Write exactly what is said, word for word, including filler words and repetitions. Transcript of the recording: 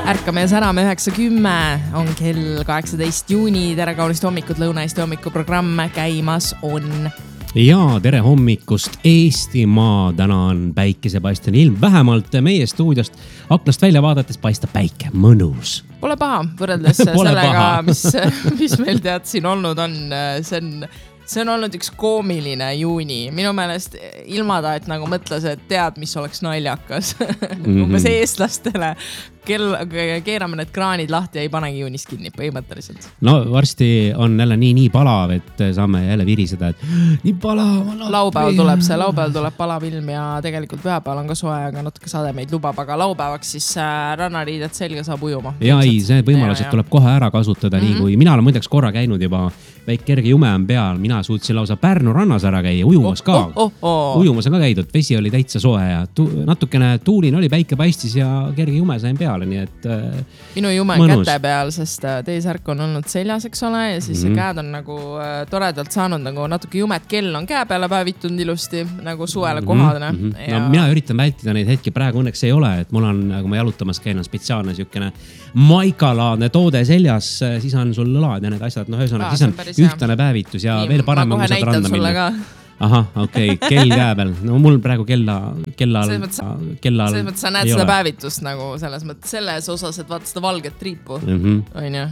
Ärkame ja särame üheksa kümme on kell kaheksateist juuni. Tere kaunist hommikut, Lõuna-Eesti hommikuprogramm käimas on. Ja tere hommikust Eestimaa. Täna on päikesepaistane ilm. Vähemalt meie stuudiost aknast välja vaadates paistab päike mõnus. Pole paha võrreldes Pole sellega, paha. mis, mis meil tead siin olnud on. See on, see on olnud üks koomiline juuni. Minu meelest ilmada, et nagu mõtles, et tead, mis oleks naljakas. Mm-hmm. Umbes eestlastele kell, keerame need kraanid lahti ja ei panegi juunis kinni põhimõtteliselt. No varsti on jälle nii, nii palav, et saame jälle viriseda, et nii palav on. Laupäeval tuleb see, laupäeval tuleb palav ilm ja tegelikult pühapäeval on ka soe, aga natuke sademeid lubab, aga laupäevaks siis rannariidet selga saab ujuma. Ja ei, see võimalused ja, tuleb kohe ära kasutada, mm-hmm. nii kui mina olen muideks korra käinud juba, väike kerge jume on peal, mina suutsin lausa Pärnu rannas ära käia, ujumas ka. Oh, oh, oh. Ujumas on ka käidud, vesi oli täitsa soe ja tu- natukene tuulin oli, päike paistis ja kerge jume sain peale, nii et äh, minu jume on käte peal, sest teisärk on olnud seljas, eks ole, ja siis mm-hmm. käed on nagu äh, toredalt saanud nagu natuke jumet, kell on käe peale päevitunud ilusti, nagu suvele kohadne. Mm-hmm. Ja... No, mina üritan vältida neid hetki, praegu õnneks ei ole, et mul on, kui ma jalutamas käin, on spetsiaalne siukene maikalaadne toode seljas, siis on sul lõlad ja need asjad, no ühesõnaga, siis on ühtane päevitus ja nii, veel parem on, kui saad randa minna. Aha, okei, okay. Kell käe peal. No mul praegu kella, kella all. Selles mõttes sa näed seda päevitust nagu selles mõttes selles osas, et vaata seda valget triipu. Mm-hmm. On ju?